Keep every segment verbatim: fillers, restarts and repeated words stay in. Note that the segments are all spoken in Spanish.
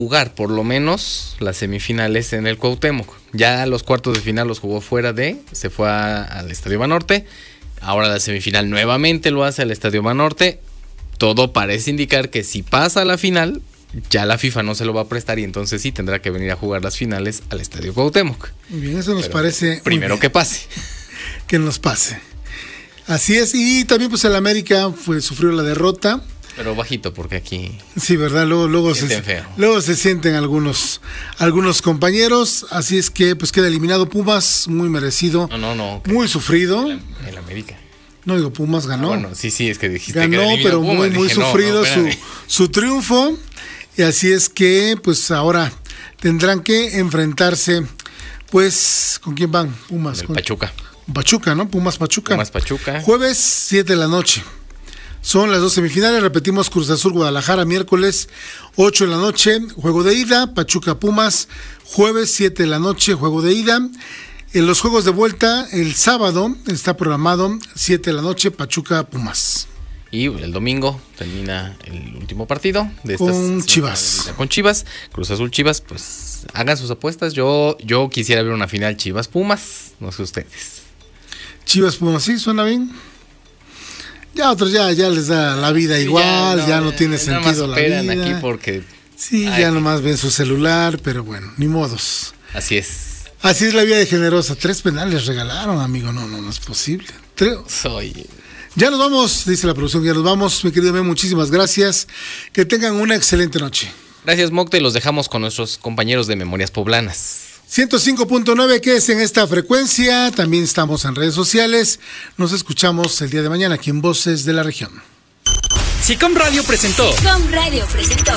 jugar por lo menos las semifinales en el Cuauhtémoc. Ya los cuartos de final los jugó fuera de, se fue a, al Estadio Banorte. Ahora la semifinal nuevamente lo hace al Estadio Banorte. Todo parece indicar que si pasa a la final, ya la FIFA no se lo va a prestar y entonces sí tendrá que venir a jugar las finales al Estadio Cuauhtémoc. Muy bien, eso nos Pero parece... Primero que pase. Que nos pase. Así es, y también pues el América fue, sufrió la derrota. Pero bajito, porque aquí... Sí, ¿verdad? Luego, luego, se, luego se sienten algunos, algunos compañeros. Así es que pues queda eliminado Pumas, muy merecido. No, no, no. Muy sufrido. El, el América. No digo, Pumas ganó. Ah, bueno, sí, sí, es que dijiste ganó, que pero Pumas, muy, muy dije, sufrido no, no, su, su triunfo. Y así es que pues ahora tendrán que enfrentarse, pues, ¿con quién van? Pumas. El con Pachuca. Pachuca, ¿no? Pumas Pachuca. Pumas Pachuca. Jueves, siete de la noche. Son las dos semifinales, repetimos, Cruz Azul Guadalajara, miércoles, ocho de la noche, juego de ida, Pachuca Pumas, jueves, siete de la noche, juego de ida. En los juegos de vuelta, el sábado está programado, siete de la noche, Pachuca Pumas. Y el domingo termina el último partido de con estas, Chivas. Con Chivas, Cruz Azul Chivas, pues hagan sus apuestas. Yo, yo quisiera ver una final Chivas Pumas, no sé ustedes. Chivas Pumas, sí, suena bien. Ya otros ya, ya les da la vida sí, igual, ya no, ya no tiene sentido la vida. Aquí porque sí, ay, ya nomás ven su celular, pero bueno, ni modos. Así es. Así es la vida de Generosa. Tres penales regalaron, amigo, no, no, no es posible. Tres. Soy... Ya nos vamos, dice la producción, ya nos vamos, mi querido Ben, muchísimas gracias. Que tengan una excelente noche. Gracias, Mocte, los dejamos con nuestros compañeros de Memorias Poblanas. ciento cinco punto nueve, que es en esta frecuencia. También estamos en redes sociales. Nos escuchamos el día de mañana aquí en Voces de la Región. SICOM Radio presentó. SICOM Radio presentó.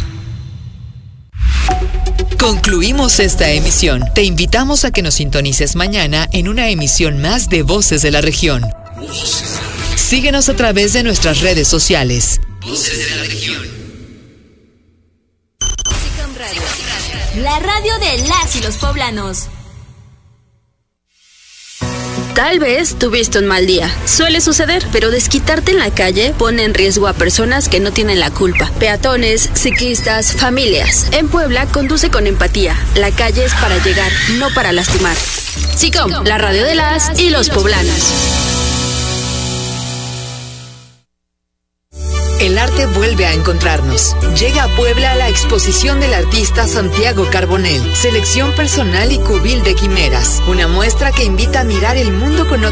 Concluimos esta emisión. Te invitamos a que nos sintonices mañana en una emisión más de Voces de la Región. Síguenos a través de nuestras redes sociales. Voces de la Región. SICOM Radio. La radio de las y los poblanos. Tal vez tuviste un mal día. Suele suceder, pero desquitarte en la calle pone en riesgo a personas que no tienen la culpa. Peatones, ciclistas, familias. En Puebla, conduce con empatía. La calle es para llegar, no para lastimar. SICOM, la radio de las y los poblanos. El arte vuelve a encontrarnos. Llega a Puebla la exposición del artista Santiago Carbonell, selección personal y cubil de quimeras, una muestra que invita a mirar el mundo con